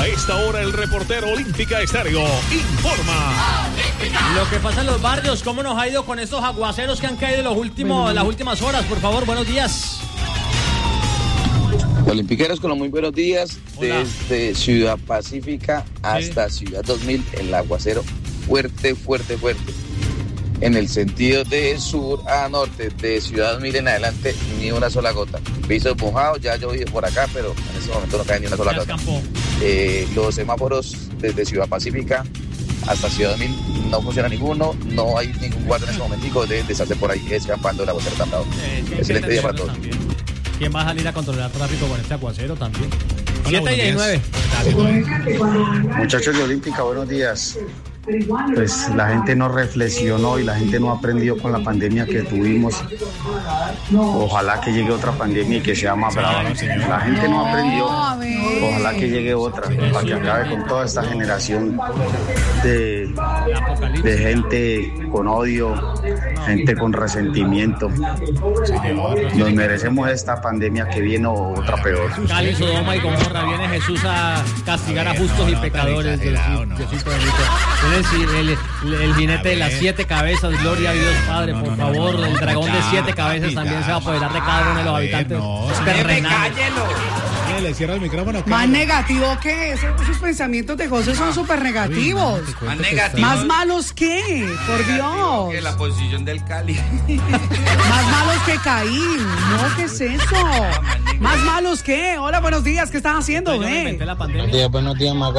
A esta hora el reportero Olímpica Estéreo informa. Lo que pasa en los barrios, cómo nos ha ido con estos aguaceros que han caído en las últimas horas. Por favor, buenos días. Olimpiqueros, con los muy buenos días. Hola. Desde Ciudad Pacífica hasta Ciudad 2000, el aguacero fuerte. En el sentido de sur a norte, de Ciudad 2000 en adelante, ni una sola gota. Pisos mojados, ya ha llovido por acá, pero en ese momento no cae ni una sola gota. Los semáforos desde Ciudad Pacífica hasta Ciudad 2000 no funciona ninguno, no hay ningún guardia en ese momentico de estarse por ahí escapando el aguacero tan bravo. Excelente día para todos. ¿Quién va a salir a controlar tráfico con este aguacero también? 7:19. Muchachos de Olímpica, buenos días. Pues la gente no reflexionó y la gente no aprendió con la pandemia que tuvimos. Ojalá que llegue otra pandemia y que sea más brava. La gente no aprendió. Ojalá que llegue otra para que acabe con toda esta generación de gente con odio, gente con resentimiento. Nos merecemos esta pandemia que viene o otra peor. Cali, Sodoma y Gomorra, viene Jesús a castigar a justos y pecadores. Diosito bendito. El jinete de las 7 cabezas, gloria a Dios Padre, por favor. El dragón de 7 cabezas también se va a apoderar de cada uno de los habitantes terrenales. Le cierra el micrófono. Más negativo que eso, esos pensamientos de José son súper negativos. Más negativos. ¿Más malos qué? Por Dios. Que la posición del Cali. Más malos que Caín. No, ¿qué es eso? ¿Más malos que? Hola, buenos días, ¿qué estás haciendo? Yo me inventé la pandemia. Buenos días, Maga.